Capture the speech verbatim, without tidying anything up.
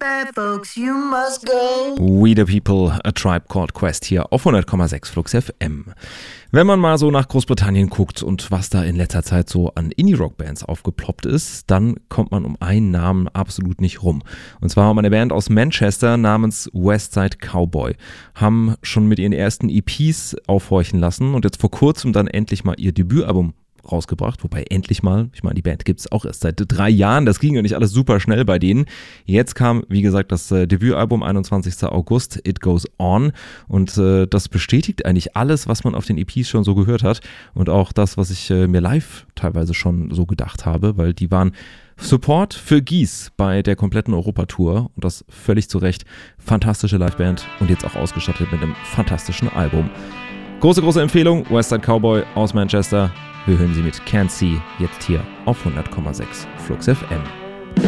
bad folks, you must go. We the People, A Tribe Called Quest hier auf hundert Komma sechs Flux F M. Wenn man mal so nach Großbritannien guckt und was da in letzter Zeit so an Indie-Rock-Bands aufgeploppt ist, dann kommt man um einen Namen absolut nicht rum. Und zwar um eine Band aus Manchester namens Westside Cowboy. Haben schon mit ihren ersten E Ps aufhorchen lassen und jetzt vor kurzem dann endlich mal ihr Debütalbum rausgebracht, wobei endlich mal, ich meine, die Band gibt es auch erst seit drei Jahren, das ging ja nicht alles super schnell bei denen. Jetzt kam, wie gesagt, das äh, Debütalbum, einundzwanzigster August, It Goes On, und äh, das bestätigt eigentlich alles, was man auf den E Ps schon so gehört hat und auch das, was ich äh, mir live teilweise schon so gedacht habe, weil die waren Support für Gies bei der kompletten Europatour und das völlig zu Recht. Fantastische Liveband und jetzt auch ausgestattet mit einem fantastischen Album. Große, große Empfehlung, Westside Cowboy aus Manchester. Wir hören sie mit Can't See jetzt hier auf hundert Komma sechs Flux F M.